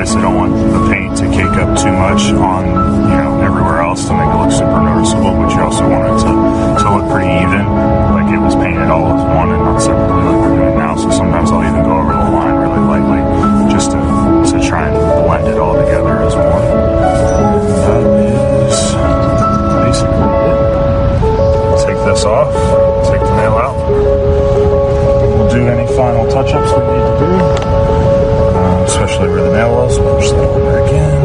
obviously don't want the paint to cake up too much on, everywhere else to make it look super noticeable, but you also want it to look pretty even, like it was painted all as one and not separately like we're doing now. So sometimes I'll even go over the line really lightly just to try and blend it all together as one. That is basically it. Take this off, take the nail out. We'll do any final touch-ups we need to do, especially where the nail was. We'll push that one back in.